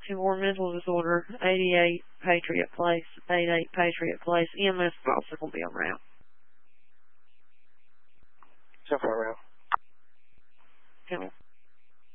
Baltimore, mental disorder, 88 Patriot Place, 88 Patriot Place. EMS officer will be on route. So far route.